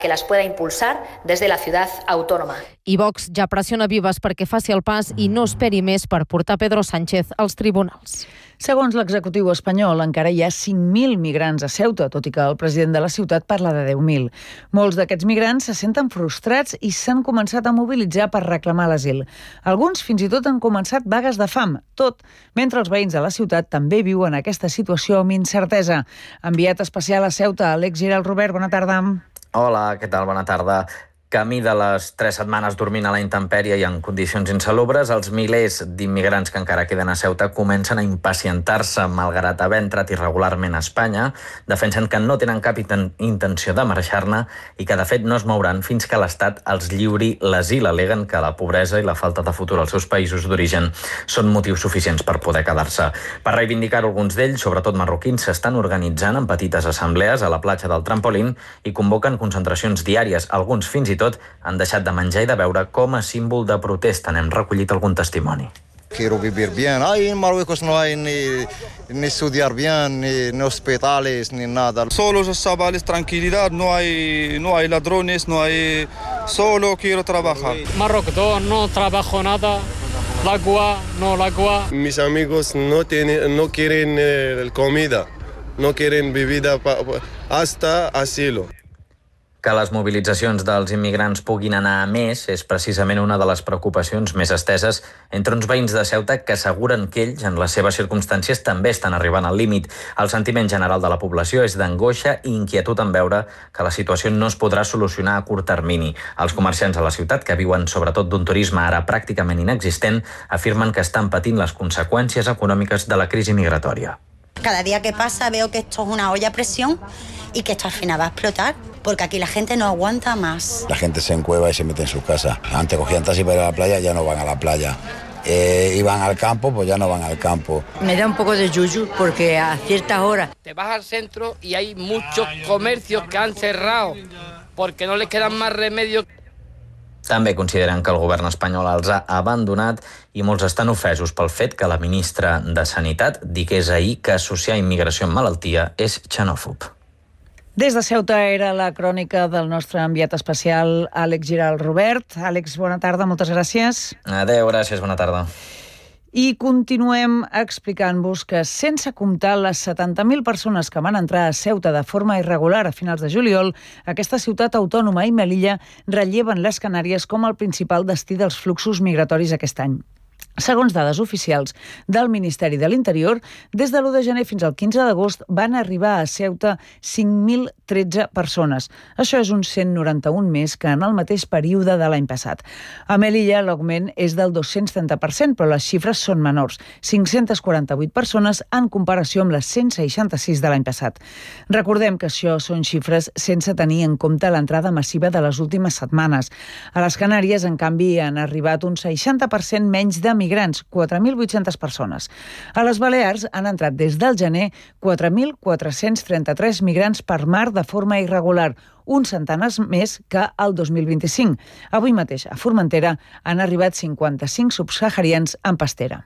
que las pueda impulsar desde la ciudad autónoma. I Vox ja pressiona Vives perquè faci el pas i no esperi més per portar Pedro Sánchez als tribunals. Segons l'executiu espanyol, encara hi ha 5.000 migrants a Ceuta, tot i que el president de la ciutat parla de 10.000. Molts d'aquests migrants se senten frustrats i s'han començat a mobilitzar per reclamar l'asil. Alguns fins i tot han començat vagues de fam, tot mentre els veïns de la ciutat també viuen aquesta situació amb incertesa. Enviat especial a Ceuta, Àlex Giral. Robert, bona tarda. Hola, què tal? Bona tarda. Camí de les 3 setmanes dormint a la intempèrie i en condicions insalubres, els milers d'immigrants que encara queden a Ceuta comencen a impacientar-se malgrat haver entrat irregularment a Espanya, defensen que no tenen cap intenció de marxar-ne i que de fet no es mouran fins que l'Estat els lliuri l'asil. Aleguen que la pobresa i la falta de futur als seus països d'origen són motius suficients per poder quedar-se. Per reivindicar alguns d'ells, sobretot marroquins, s'estan organitzant en petites assemblees a la platja del Trampolín i convoquen concentracions diàries. Alguns fins i tot han deixat de menjar i de beure com a símbol de protesta. N'hem recollit algun testimoni. Quiero vivir bien. En Marruecos no hay ni estudiar bien, ni hospitales, ni nada. Solo los chavales, tranquilidad, no hay ladrones, no hay... Solo quiero trabajar. Marruecos no trabajo nada. L'agua. Mis amigos no quieren comida, no quieren bebida hasta asilo. Que les mobilitzacions dels immigrants puguin anar a més és precisament una de les preocupacions més esteses entre uns veïns de Ceuta que asseguren que ells, en les seves circumstàncies, també estan arribant al límit. El sentiment general de la població és d'angoixa i inquietud en veure que la situació no es podrà solucionar a curt termini. Els comerciants de la ciutat, que viuen sobretot d'un turisme ara pràcticament inexistent, afirmen que estan patint les conseqüències econòmiques de la crisi migratòria. Cada día que pasa veo que esto es una olla a presión y que esto al final va a explotar, porque aquí la gente no aguanta más. La gente se encueva y se mete en sus casas. Antes cogían taxi para ir a la playa, ya no van a la playa. Iban al campo, pues ya no van al campo. Me da un poco de yuyu porque a ciertas horas... Te vas al centro y hay muchos comercios que han cerrado porque no les quedan más remedio. També consideren que el govern espanyol els ha abandonat i molts estan ofesos pel fet que la ministra de Sanitat digués ahir que associar immigració amb malaltia és xenòfob. Des de Ceuta era la crònica del nostre enviat especial, Àlex Giral. Robert. Àlex, bona tarda, moltes gràcies. Adéu, gràcies, bona tarda. I continuem explicant-vos que, sense comptar les 70.000 persones que van entrar a Ceuta de forma irregular a finals de juliol, aquesta ciutat autònoma i Melilla relleven les Canàries com el principal destí dels fluxos migratoris aquest any. Segons dades oficials del Ministeri de l'Interior, des de l'1 de gener fins al 15 d'agost van arribar a Ceuta 5.013 persones. Això és un 191 més que en el mateix període de l'any passat. A Melilla l'augment és del 230%, però les xifres són menors, 548 persones en comparació amb les 166 de l'any passat. Recordem que això són xifres sense tenir en compte l'entrada massiva de les últimes setmanes. A les Canàries, en canvi, han arribat un 60% menys de migrants, 4.800 persones. A les Balears han entrat des del gener 4.433 migrants per mar de forma irregular, uns centenars més que el 2025. Avui mateix, a Formentera, han arribat 55 subsaharians en pastera.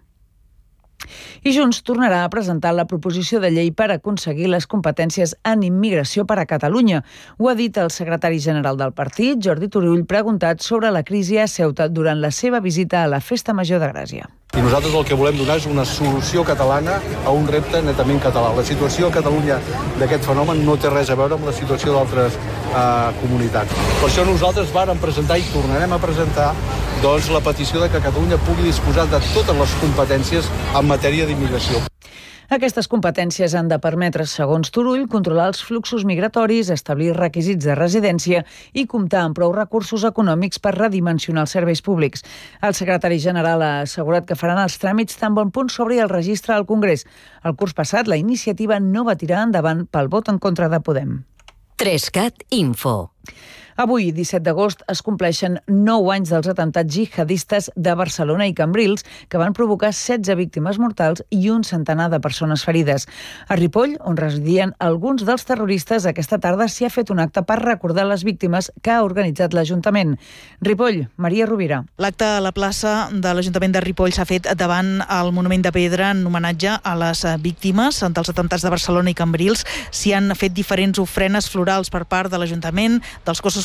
I Junts tornarà a presentar la proposició de llei per aconseguir les competències en immigració per a Catalunya. Ho ha dit el secretari general del partit, Jordi Turull, preguntat sobre la crisi a Ceuta durant la seva visita a la Festa Major de Gràcia. I nosaltres el que volem donar és una solució catalana a un repte netament català. La situació a Catalunya d'aquest fenomen no té res a veure amb la situació d'altres comunitats. Per això nosaltres vàrem presentar i tornarem a presentar la petició de que Catalunya pugui disposar de totes les competències en matèria d'immigració. Aquestes competències han de permetre, segons Turull, controlar els fluxos migratoris, establir requisits de residència i comptar amb prou recursos econòmics per redimensionar els serveis públics. El secretari general ha assegurat que faran els tràmits tan bon punt s'obri el registre al Congrés. El curs passat, la iniciativa no va tirar endavant pel vot en contra de Podem. 3CAT Info. Avui, 17 d'agost, es compleixen 9 anys dels atemptats jihadistes de Barcelona i Cambrils, que van provocar 16 víctimes mortals i un centenar de persones ferides. A Ripoll, on residien alguns dels terroristes, aquesta tarda s'hi ha fet un acte per recordar les víctimes que ha organitzat l'Ajuntament. Ripoll, Maria Rovira. L'acte a la plaça de l'Ajuntament de Ripoll s'ha fet davant el monument de pedra en homenatge a les víctimes dels atemptats de Barcelona i Cambrils. S'hi han fet diferents ofrenes florals per part de l'Ajuntament, dels cossos